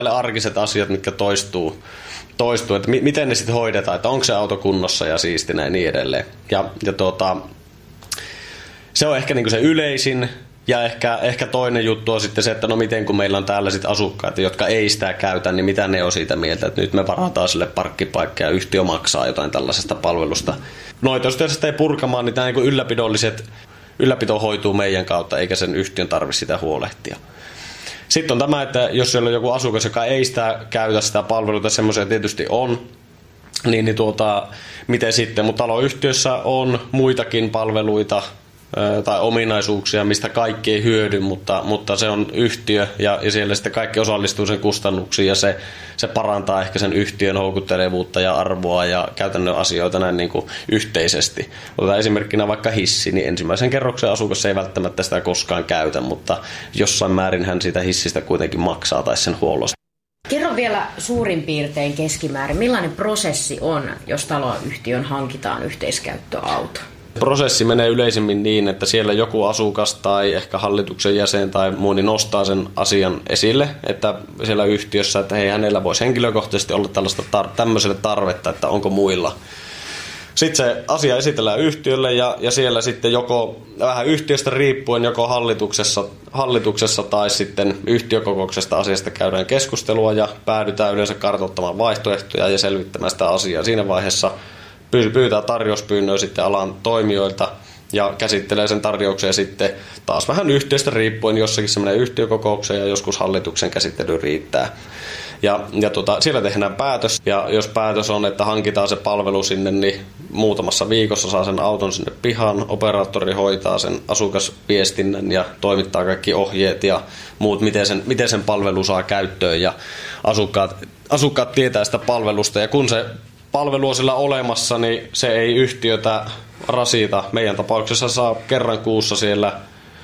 Arkiset asiat, mitkä toistuu että miten ne sitten hoidetaan, että onko se auto kunnossa ja siistinä ja niin edelleen. Se on ehkä niinku se yleisin. Ja ehkä toinen juttu on sitten se, että no miten kun meillä on täällä sitten asukkaita, jotka ei sitä käytä, niin mitä ne on siitä mieltä, että nyt me varataan sille parkkipaikka ja yhtiö maksaa jotain tällaisesta palvelusta. Noita jos sitä ei purkamaan, niin tämä niin ylläpito hoituu meidän kautta, eikä sen yhtiön tarvitse sitä huolehtia. Sitten on tämä, että jos siellä on joku asukas, joka ei sitä käytä sitä palveluita, semmoisia tietysti on, niin miten sitten? Mutta taloyhtiössä on muitakin palveluita tai ominaisuuksia, mistä kaikki ei hyödy, mutta se on yhtiö ja siellä sitten kaikki osallistuu sen kustannuksiin ja se parantaa ehkä sen yhtiön houkuttelevuutta ja arvoa ja käytännön asioita näin niin kuin yhteisesti. Otetaan esimerkkinä vaikka hissi, niin ensimmäisen kerroksen asukas ei välttämättä sitä koskaan käytä, mutta jossain määrin hän siitä hissistä kuitenkin maksaa tai sen huollosta. Kerro vielä suurin piirtein keskimäärin, millainen prosessi on, jos taloyhtiön hankitaan yhteiskäyttöauto? Prosessi menee yleisimmin niin, että siellä joku asukas tai ehkä hallituksen jäsen tai muu niin nostaa sen asian esille, että siellä yhtiössä, että hei, hänellä voisi henkilökohtaisesti olla tämmöiselle tarvetta, että onko muilla. Sitten se asia esitellään yhtiölle ja siellä sitten joko vähän yhtiöstä riippuen joko hallituksessa tai sitten yhtiökokouksesta asiasta käydään keskustelua ja päädytään yleensä kartoittamaan vaihtoehtoja ja selvittämään sitä asiaa. Siinä vaiheessa pyytää tarjouspyynnöä sitten alan toimijoilta ja käsittelee sen tarjouksen sitten taas vähän yhtiöstä riippuen jossakin semmoinen yhtiökokoukseen ja joskus hallituksen käsittely riittää. Ja siellä tehdään päätös ja jos päätös on, että hankitaan se palvelu sinne, niin muutamassa viikossa saa sen auton sinne pihaan. Operaattori hoitaa sen asukasviestinnän ja toimittaa kaikki ohjeet ja muut, miten sen palvelu saa käyttöön ja asukkaat tietää sitä palvelusta ja kun se palvelu on sillä olemassa, niin se ei yhtiötä rasita. Meidän tapauksessa saa kerran kuussa siellä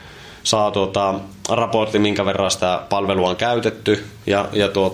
raportti, minkä verran sitä palvelua on käytetty ja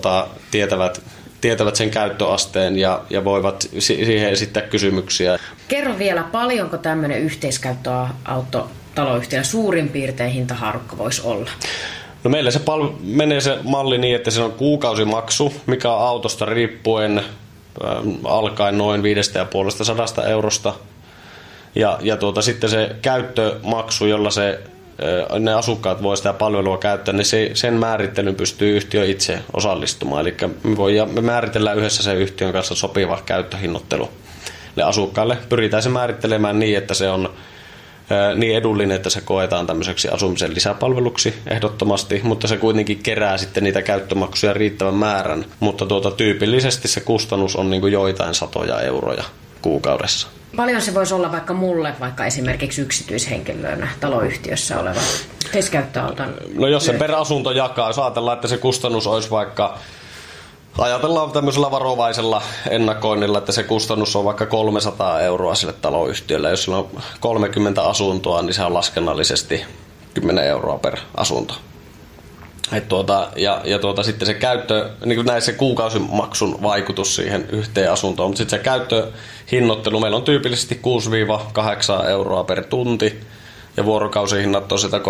tietävät sen käyttöasteen ja voivat siihen esittää kysymyksiä. Kerro vielä, paljonko tämmöinen yhteiskäyttöauto taloyhtiöllä suurin piirtein hintahaarukka voisi olla? No meillä menee se malli niin, että se on kuukausimaksu, mikä on autosta riippuen alkaen noin 550 eurosta. Ja sitten se käyttömaksu, jolla ne asukkaat voi sitä palvelua käyttää, niin sen määrittelyn pystyy yhtiö itse osallistumaan. Eli me määritellään yhdessä sen yhtiön kanssa sopiva käyttöhinnoittelu asukkaille. Pyritään se määrittelemään niin, että se on niin edullinen, että se koetaan tämmöiseksi asumisen lisäpalveluksi ehdottomasti, mutta se kuitenkin kerää sitten niitä käyttömaksuja riittävän määrän. Mutta tyypillisesti se kustannus on niin kuin joitain satoja euroja kuukaudessa. Paljon se voisi olla vaikka esimerkiksi yksityishenkilönä taloyhtiössä oleva yhteiskäyttöauton? No jos se per asunto jakaa, jos ajatellaan, että se kustannus olisi vaikka, ajatellaan tämmöisellä varovaisella ennakoinnilla, että se kustannus on vaikka 300 euroa sille taloyhtiölle. Jos sillä on 30 asuntoa, niin se on laskennallisesti 10 euroa per asunto. Sitten se käyttö, niin kuin näissä kuukausimaksun vaikutus siihen yhteen asuntoon, mutta sitten se käyttöhinnoittelu, meillä on tyypillisesti 6-8 euroa per tunti ja vuorokausihinnat on sitä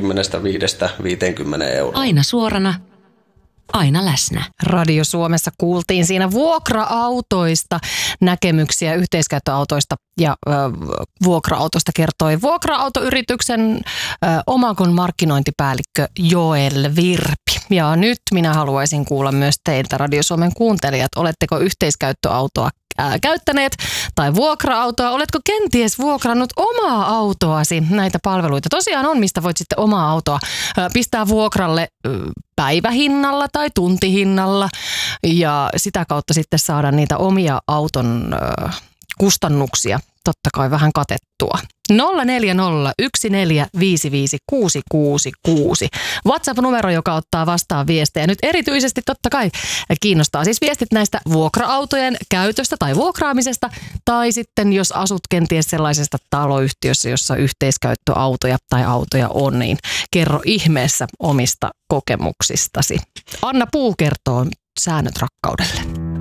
35-50 euroa. Aina suorana, aina läsnä. Radio Suomessa kuultiin siinä vuokra-autoista näkemyksiä yhteiskäyttöautoista ja vuokra-autosta kertoi vuokra-autoyrityksen Omakon markkinointipäällikkö Joel Virpi. Ja nyt minä haluaisin kuulla myös teiltä Radio Suomen kuuntelijat. Oletteko yhteiskäyttöautoa käyttäneet tai vuokra-autoa? Oletko kenties vuokrannut omaa autoasi näitä palveluita? Tosiaan on, mistä voit sitten omaa autoa pistää vuokralle päivähinnalla tai tuntihinnalla ja sitä kautta sitten saada niitä omia auton kustannuksia totta kai vähän katettua. 0401455666. WhatsApp-numero, joka ottaa vastaan viestejä. Nyt erityisesti totta kai kiinnostaa siis viestit näistä vuokra-autojen käytöstä tai vuokraamisesta. Tai sitten jos asut kenties sellaisesta taloyhtiössä, jossa yhteiskäyttöautoja tai autoja on, niin kerro ihmeessä omista kokemuksistasi. Anna Puu kertoo säännöt rakkaudelle.